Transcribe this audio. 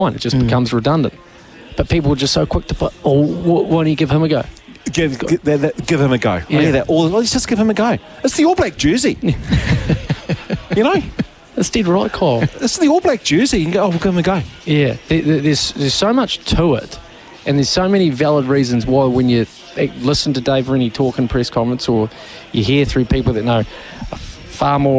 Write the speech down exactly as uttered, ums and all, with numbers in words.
It just mm. becomes redundant. But people are just so quick to put, oh, why don't you give him a go? Give, give, that, that, give him a go. Yeah. I hear that. Or let's just give him a go. It's the All Black jersey. You know? It's dead right, Kyle. It's the All Black jersey. You can go, oh, we'll give him a go. Yeah. There, there's, there's so much to it. And there's so many valid reasons why when you listen to Dave Rennie talk in press conference or you hear through people that know far more